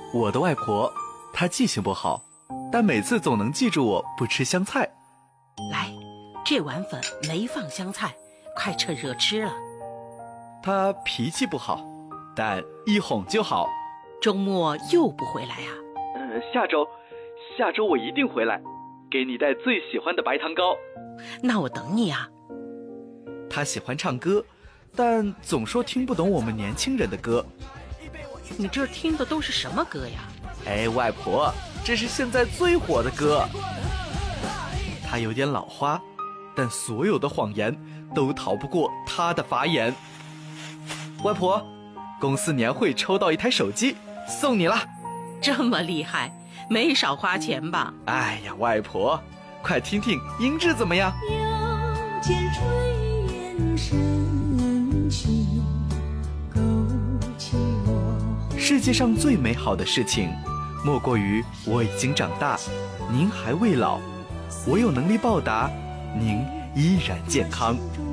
我的外婆，她记性不好，但每次总能记住我不吃香菜。 来，这碗粉没放香菜，快趁热吃了。 她脾气不好，但一哄就好。 周末又不回来啊？ 下周我一定回来，给你带最喜欢的白糖糕。 那我等你啊。 她喜欢唱歌，但总说听不懂我们年轻人的歌。 你这听的都是什么歌呀？ 哎，外婆，这是现在最火的歌。她有点老花，但所有的谎言都逃不过她的法眼。外婆，公司年会抽到一台手机，送你了。 这么厉害，没少花钱吧？ 哎呀，外婆，快听听音质怎么样？ 腰间炊烟升起，勾起我。 世界上最美好的事情，莫过于我已经长大，您还未老，我有能力报答，您依然健康。